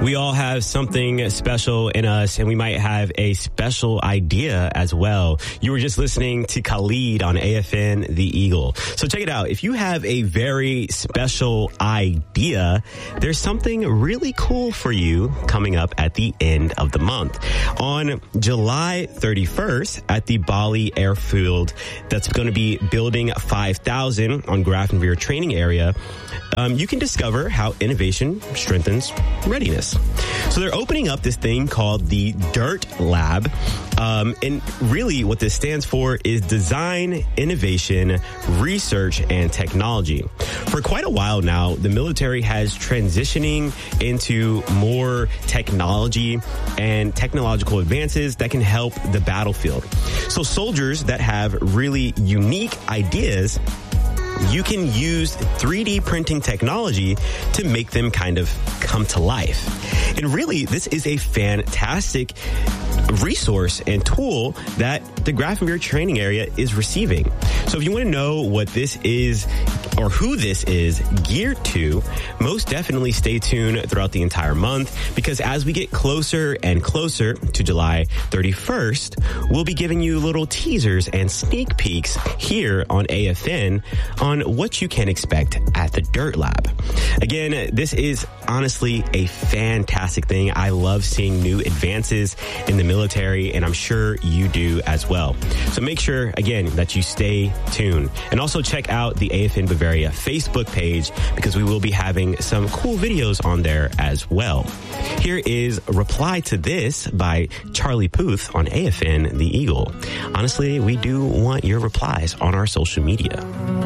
We all have something special in us, and we might have a special idea as well. You were just listening to Khalid on AFN The Eagle. So check it out. If you have a very special idea, there's something really cool for you coming up at the end of the month. On July 31st at the Bali Airfield, that's going to be Building 5000 on Grafenweer Training Area, you can discover how innovation strengthens readiness. So they're opening up this thing called the DIRT Lab. And really what this stands for is Design, Innovation, Research, and Technology. For quite a while now, the military has transitioning into more technology and technological advances that can help the battlefield. So soldiers that have really unique ideas, you can use 3D printing technology to make them kind of come to life. And really, this is a fantastic resource and tool that the Grafenweer Training Area is receiving. So if you want to know what this is or who this is geared to, most definitely stay tuned throughout the entire month, because as we get closer and closer to July 31st, we'll be giving you little teasers and sneak peeks here on AFN on what you can expect at the DIRT Lab. Again, this is honestly a fantastic thing. I love seeing new advances in the military, and I'm sure you do as well. So make sure, again, that you stay tuned. And also check out the AFN Bavaria Facebook page, because we will be having some cool videos on there as well. Here is Reply to This by Charlie Puth on AFN The Eagle. Honestly, we do want your replies on our social media.